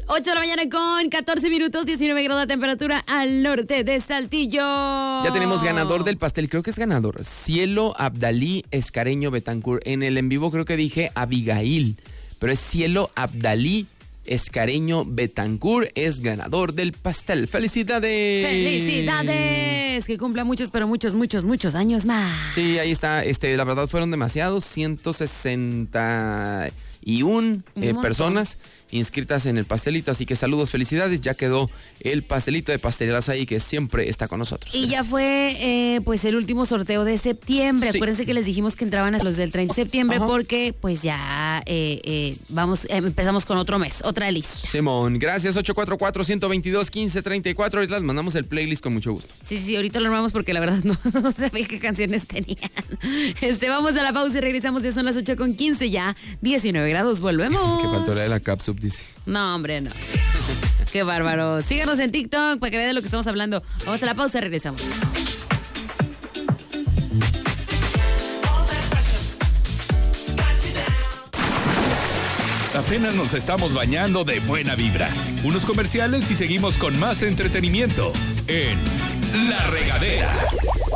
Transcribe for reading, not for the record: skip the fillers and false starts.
8 de la mañana con 14 minutos, 19 grados de temperatura al norte de Saltillo. Ya tenemos ganador del pastel, creo que es ganador. Cielo Abdalí Escareño Betancourt. En el en vivo creo que dije Abigail, pero es Cielo Abdalí Escareño Betancourt, es ganador del pastel. ¡Felicidades! ¡Felicidades! Que cumpla muchos, pero muchos años más. Sí, ahí está. La verdad fueron demasiados, 161 personas inscritas en el pastelito, así que saludos, felicidades, ya quedó el pastelito de Pasteleras ahí que siempre está con nosotros. Y ya fue pues el último sorteo de septiembre. Sí. Acuérdense que les dijimos que entraban a los del 30 de septiembre. Ajá. Porque pues ya empezamos con otro mes, otra lista. Simón, gracias. 844-122-1534, ahorita les mandamos el playlist con mucho gusto. Sí, ahorita lo armamos porque la verdad no sabía qué canciones tenían. Vamos a la pausa y regresamos, ya son las 8:15 ya, 19 grados, volvemos. Que faltó la de la Capsup, dice. No, hombre, no. Qué bárbaro. Síganos en TikTok para que vean de lo que estamos hablando. Vamos a la pausa y regresamos. Apenas nos estamos bañando de buena vibra. Unos comerciales y seguimos con más entretenimiento en La Regadera.